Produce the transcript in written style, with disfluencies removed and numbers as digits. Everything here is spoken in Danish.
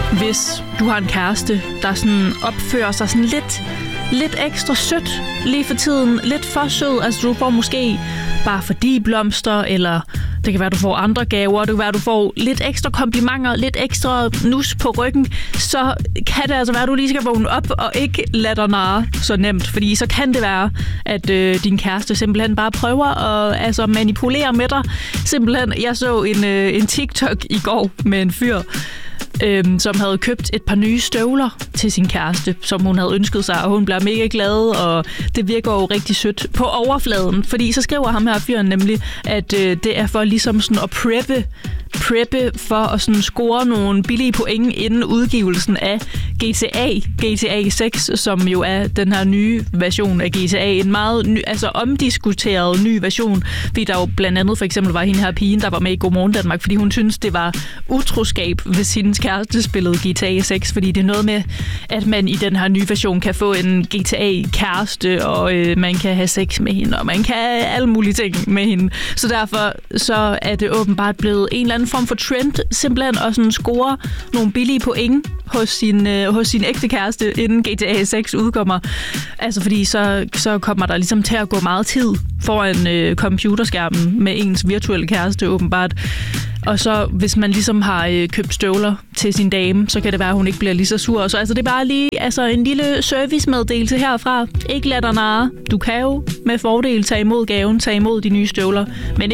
hvis du har en kæreste, der sådan opfører sig sådan lidt ekstra sødt lige for tiden. Lidt for sød. Altså du får måske bare fordi blomster, eller det kan være, du får andre gaver. Det kan være, du får lidt ekstra komplimenter, lidt ekstra nus på ryggen. Så kan det altså være, at du lige skal vågne op og ikke lade dig narre så nemt. Fordi så kan det være, at din kæreste simpelthen bare prøver at manipulere med dig. Simpelthen, jeg så en TikTok i går med en fyr, som havde købt et par nye støvler til sin kæreste, som hun havde ønsket sig, og hun bliver mega glad, og det virker jo rigtig sødt på overfladen, fordi så skriver ham her fyren nemlig, at det er for ligesom sådan at preppe for at sådan score nogle billige point inden udgivelsen af GTA 6, som jo er den her nye version af GTA. En meget omdiskuteret ny version, fordi der jo blandt andet for eksempel var hende her pigen, der var med i Godmorgen Danmark, fordi hun synes det var utroskab, hvis hendes kæreste spillede GTA 6, fordi det er noget med, at man i den her nye version kan få en GTA-kæreste, og man kan have sex med hende, og man kan have alle mulige ting med hende. Så derfor så er det åbenbart blevet en eller anden form for trend, simpelthen at sådan score nogle billige point hos sin ægte kæreste, inden GTA 6 udkommer. Altså fordi så kommer der ligesom til at gå meget tid foran computerskærmen med ens virtuelle kæreste åbenbart. Og så hvis man ligesom har købt støvler til sin dame, så kan det være, at hun ikke bliver lige så sur. Så altså, det er bare lige en lille servicemeddelelse herfra. Ikke lad dig narre. Du kan jo med fordel tage imod gaven, tage imod de nye støvler, men